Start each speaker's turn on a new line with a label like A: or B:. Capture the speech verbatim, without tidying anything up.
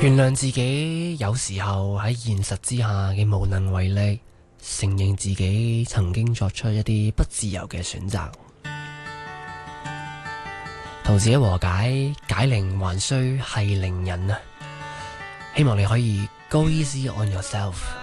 A: 原諒自己有時候喺現實之下嘅無能為力，承認自己曾經作出一啲不自由嘅選擇，同自己和解，解鈴還須繫鈴人啊！希望你可以 go easy on yourself。